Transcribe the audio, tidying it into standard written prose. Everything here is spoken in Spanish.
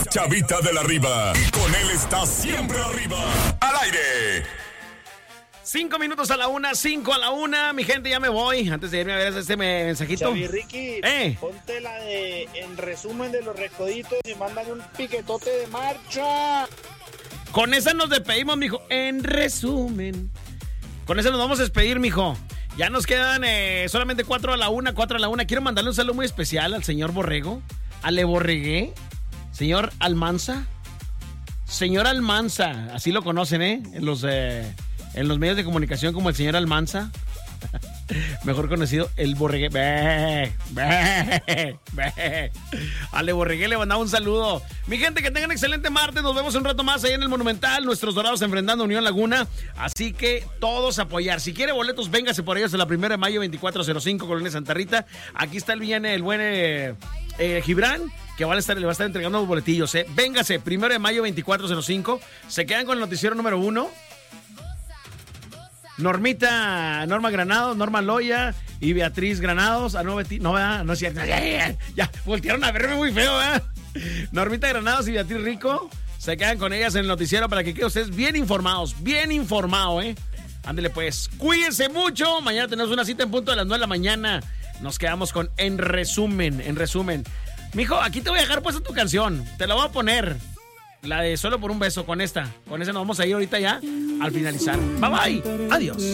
Chavita de la Riva. Y con él está siempre arriba. Al aire. 5 minutos a la una, 5 a la una. Mi gente, ya me voy. Antes de irme a ver este mensajito. Xavi Ricky, ponte la de en resumen de los recoditos y mándale un piquetote de marcha. Con esa nos despedimos, mijo. En resumen. Con esa nos vamos a despedir, mijo. Ya nos quedan solamente 4 a la una. Quiero mandarle un saludo muy especial al señor Borrego. A Le Borregué. Señor Almanza. Señor Almanza. Así lo conocen, en los medios de comunicación como el señor Almanza. Mejor conocido, el Borregué. A Le Borregué le mandaba un saludo. Mi gente, que tengan excelente martes. Nos vemos un rato más ahí en el Monumental. Nuestros Dorados enfrentando a Unión Laguna. Así que todos a apoyar. Si quiere boletos, véngase por ellos en la 1 de mayo, 2405, Colonia Santa Rita. Aquí está el buen Gibran, que le va a estar entregando los boletillos. Véngase, 1 de mayo, 2405. Se quedan con el noticiero número 1. Norma Granados, Norma Loya y Beatriz Granados. No es cierto. Ya, voltearon a verme muy feo, ¿eh? Normita Granados y Beatriz Rico se quedan con ellas en el noticiero para que queden ustedes bien informados, ¿eh? Ándele pues, cuídense mucho. Mañana tenemos una cita en punto de las 9 de la mañana. Nos quedamos con En Resumen. Mijo, aquí te voy a dejar puesta tu canción. Te la voy a poner. La de Solo por un beso, con esa nos vamos a ir ahorita ya al finalizar. Bye bye. Adiós.